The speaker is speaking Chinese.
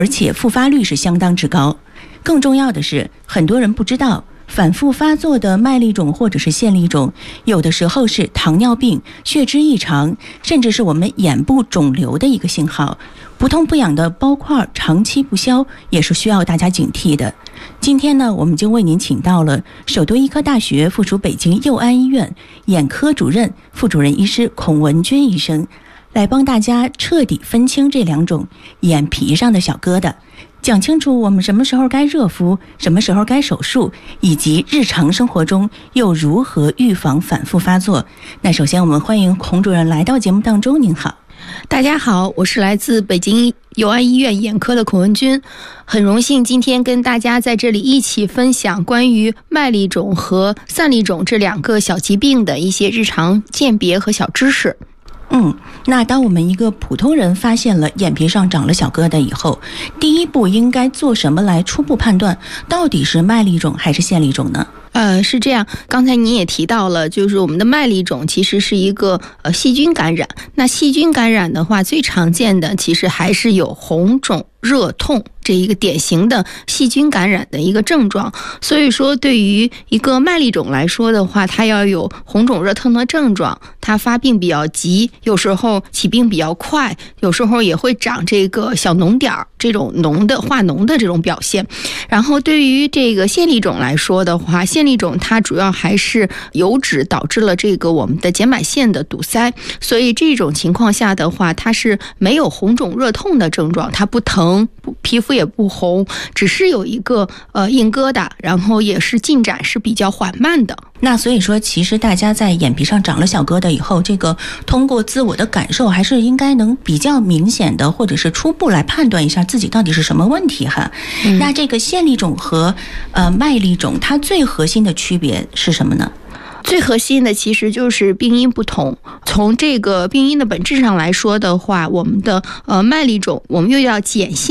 而且复发率是相当之高。更重要的是，很多人不知道，反复发作的麦粒肿或者是腺粒肿，有的时候是糖尿病、血脂异常，甚至是我们眼部肿瘤的一个信号。不痛不痒的包块长期不消，也是需要大家警惕的。今天呢，我们就为您请到了首都医科大学附属北京佑安医院眼科主任、副主任医师孔文军医生，来帮大家彻底分清这两种眼皮上的小疙瘩，讲清楚我们什么时候该热敷，什么时候该手术，以及日常生活中又如何预防反复发作。那首先我们欢迎孔主任来到节目当中。您好。 大家好，我是来自北京佑安医院眼科的孔文军，很荣幸今天跟大家在这里一起分享关于麦粒肿和散粒肿这两个小疾病的一些日常鉴别和小知识。 那当我们一个普通人发现了眼皮上长了小疙瘩以后，第一步应该做什么来初步判断到底是麦粒肿还是腺粒肿呢？ 是这样，刚才您也提到了，就是我们的麦粒肿其实是一个细菌感染。那细菌感染的话，最常见的其实还是有红肿、热痛这一个典型的细菌感染的一个症状。所以说对于一个麦粒肿来说的话，它要有红肿热痛的症状，它发病比较急，有时候起病比较快，有时候也会长这个小脓点儿，这种化脓的这种表现。然后对于这个腺粒肿来说的话，腺粒肿它主要还是油脂导致了这个我们的睑板腺的堵塞，所以这种情况下的话，它是没有红肿热痛的症状，它不疼，皮肤也不红，只是有一个硬疙瘩，然后也是进展是比较缓慢的。 那所以说，其实大家在眼皮上长了小疙瘩以后，这个通过自我的感受，还是应该能比较明显的，或者是初步来判断一下自己到底是什么问题哈。那这个腺粒肿和麦粒肿，它最核心的区别是什么呢？ 最核心的其实就是病因不同。从这个病因的本质上来说的话，我们的麦粒肿，我们又要睑腺